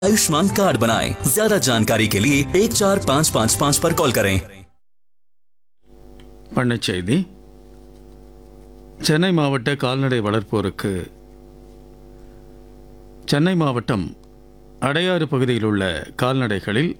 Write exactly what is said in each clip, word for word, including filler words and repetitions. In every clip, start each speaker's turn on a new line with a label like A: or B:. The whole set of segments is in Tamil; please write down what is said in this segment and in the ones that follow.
A: आयुष्मान कार्ड बनाएं। ज्यादा जानकारी के लिए एक चार पाँच पाँच पाँच पर कॉल करें।
B: பண்ணைச் செய்தி. சென்னை மாவட்ட கால்நடை வளர்ப்போருக்கு சென்னை மாவட்டம் அடையாறு பகுதியில் உள்ள கால்நடைகளில்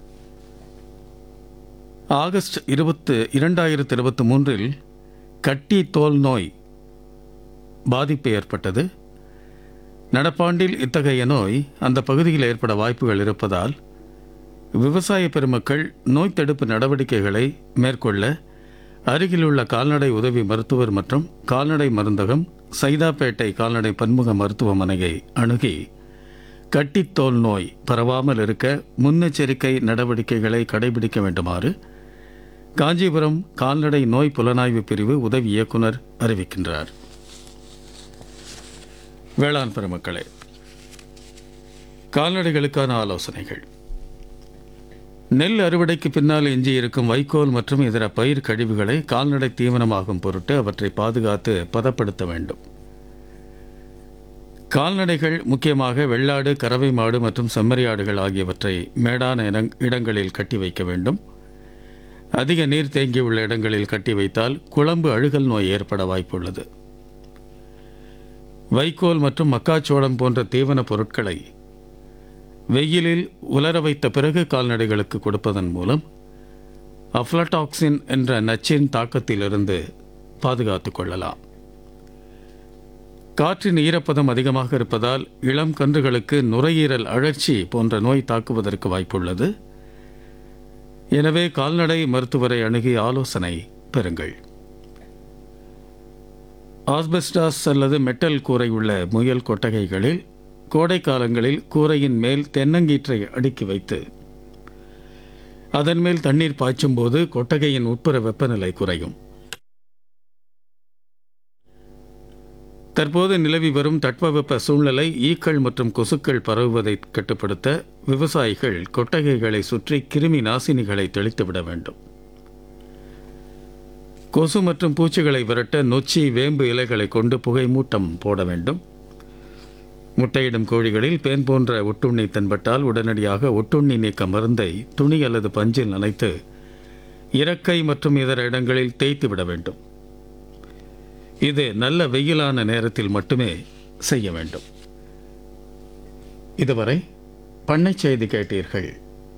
B: ஆகஸ்ட் இருபத்து இரண்டாயிரத்து இருபத்தி மூன்றில் கட்டி தோல் நோய் பாதிப்பு ஏற்பட்டது. நடப்பாண்டில் இத்தகைய நோய் அந்த பகுதியில் ஏற்பட வாய்ப்புகள் இருப்பதால் விவசாய பெருமக்கள் நோய் தடுப்பு நடவடிக்கைகளை மேற்கொள்ள அருகிலுள்ள கால்நடை உதவி மருத்துவர் மற்றும் கால்நடை மருந்தகம் சைதாப்பேட்டை கால்நடை பன்முக மருத்துவமனையை அணுகி கட்டித்தோல் நோய் பரவாமல் இருக்க முன்னெச்சரிக்கை நடவடிக்கைகளை கடைபிடிக்க வேண்டுமாறு காஞ்சிபுரம் கால்நடை நோய் புலனாய்வு பிரிவு உதவி இயக்குனர் அறிவிக்கின்றார். வேளாண் பெருமக்களே, கால்நடைகளுக்கான ஆலோசனைகள். நெல் அறுவடைக்கு பின்னால் எஞ்சியிருக்கும் வைக்கோல் மற்றும் இதர பயிர் கழிவுகளை கால்நடை தீவனமாகும் பொருட்டு அவற்றை பாதுகாத்து பதப்படுத்த வேண்டும். கால்நடைகள் முக்கியமாக வெள்ளாடு, கறவை மாடு மற்றும் செம்மறியாடுகள் ஆகியவற்றை மேடான இடங்களில் கட்டி வைக்க வேண்டும். அதிக நீர் தேங்கியுள்ள இடங்களில் கட்டி வைத்தால் குழம்பு அழுகல் நோய் ஏற்பட வாய்ப்புள்ளது. வைக்கோல் மற்றும் மக்காச்சோளம் போன்ற தீவன பொருட்களை வெயிலில் உலர வைத்த பிறகு கால்நடைகளுக்கு கொடுப்பதன் மூலம் அஃப்லடாக்சின் என்ற நச்சின் தாக்கத்திலிருந்து பாதுகாத்து கொள்ளலாம். காற்றின் ஈரப்பதம் அதிகமாக இருப்பதால் இளம் கன்றுகளுக்கு நுரையீரல் அழற்சி போன்ற நோய் தாக்குவதற்கு வாய்ப்புள்ளது. எனவே கால்நடை மருத்துவரை அணுகி ஆலோசனை பெறுங்கள். ஆஸ்பெஸ்டாஸ் அல்லது மெட்டல் கூரை உள்ள முயல் கொட்டகைகளில் கோடை காலங்களில் கூரையின் மேல் தென்னங்கீற்றை அடுக்கி வைத்து அதன் மேல் தண்ணீர் பாய்ச்சும் போது கொட்டகையின் உட்புற வெப்பநிலை குறையும். தற்போது நிலவி வரும் தட்பவெப்ப சூழ்நிலை ஈக்கள் மற்றும் கொசுக்கள் பரவுவதை கட்டுப்படுத்த விவசாயிகள் கொட்டகைகளை சுற்றி கிருமி நாசினிகளை தெளித்துவிட வேண்டும். கொசு மற்றும் பூச்சிகளை விரட்ட நொச்சி, வேம்பு இலைகளை கொண்டு புகை மூட்டம் போட வேண்டும். முட்டையிடும் கோழிகளில் பேன் போன்ற ஒட்டுண்ணி தென்பட்டால் உடனடியாக ஒட்டுண்ணி நீக்க மருந்தை துணி அல்லது பஞ்சில் நனைத்து இறக்கை மற்றும் இதர இடங்களில் தேய்த்து விட வேண்டும். இது நல்ல வெயிலான நேரத்தில் மட்டுமே செய்ய வேண்டும். இதுவரை பண்ணைச் செய்தி கேட்டீர்கள்.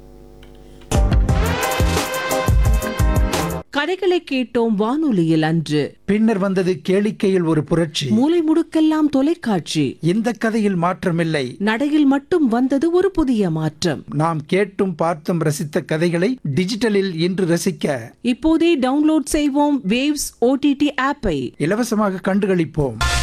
C: கதைகளை கேட்டோம் வானொலியில் அன்று.
D: பின்னர் வந்தது கேளிக்கையில் ஒரு புரட்சி.
C: மூலை முடுக்கெல்லாம் தொலைக்காட்சி.
D: இந்த கதையில் மாற்றமில்லை,
C: நடையில் மட்டும் வந்தது ஒரு புதிய மாற்றம்.
D: நாம் கேட்டும் பார்த்தும் ரசித்த கதைகளை டிஜிட்டலில் இன்று ரசிக்க
C: இப்போதே டவுன்லோட் செய்வோம் வேவ்ஸ் ஓடிடி ஆப்பை.
D: இலவசமாக கண்டுகளிப்போம்.